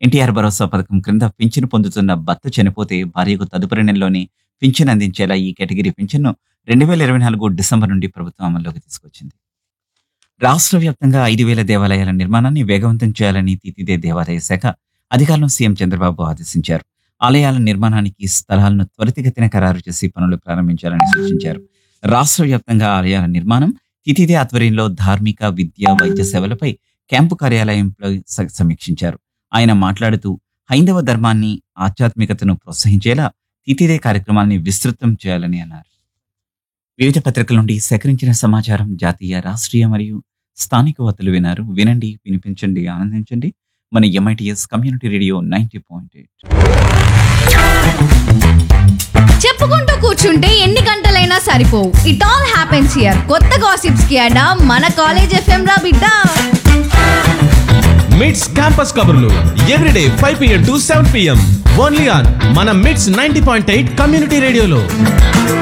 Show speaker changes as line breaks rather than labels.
ఎన్టీఆర్ భరోసా పథకం క్రింద పింఛను పొందుతున్న భర్త చనిపోతే భార్యకు తదుపరి నెలలోనే పింఛన్ అందించేలా ఈ కేటగిరీ పింఛన్ను 2024 డిసెంబర్ నుండి ప్రభుత్వం అమల్లోకి తీసుకొచ్చింది. రాష్ట్ర వ్యాప్తంగా 5,000 దేవాలయాల నిర్మాణాన్ని వేగవంతం చేయాలని తీతిదే దేవాదాయ శాఖ అధికారులను సీఎం చంద్రబాబు ఆదేశించారు. ఆలయాల నిర్మాణానికి స్థలాలను త్వరితగతిన ఖరారు చేసి పనులు ప్రారంభించాలని సూచించారు. రాష్ట్ర వ్యాప్తంగా ఆలయాల నిర్మాణం, తితిదే ఆధ్వర్యంలో ధార్మిక, విద్య, వైద్య సేవలపై క్యాంపు కార్యాలయంలో సమీక్షించారు. ఆయన మాట్లాడుతూ హైందవ ధర్మాన్ని, ఆధ్యాత్మికతను ప్రోత్సహించేలా తితిదే కార్యక్రమాన్ని విస్తృతం చేయాలని అన్నారు. వివిధ పత్రికల నుండి సేకరించిన సమాచారం, జాతీయ, రాష్ట్రీయ మరియు స్థానిక వార్తలు వినారు. వినండి, వినిపించండి, ఆనందించండి. మన ఎంఐటిఎస్ కమ్యూనిటీ రేడియో 90.8.
చెప్పుకుంటూ కూర్చుంటే ఎన్ని గంటలైనా సరిపోవు. It all happens here. కొత్త గాసిప్స్ కి అడా మన కాలేజ్ ఎఫ్ఎం రా బిడ్డ.
మిడ్స్ క్యాంపస్ కబుర్లు everyday 5 PM to 7 PM only on మన మిడ్స్ 90.8 కమ్యూనిటీ రేడియోలో.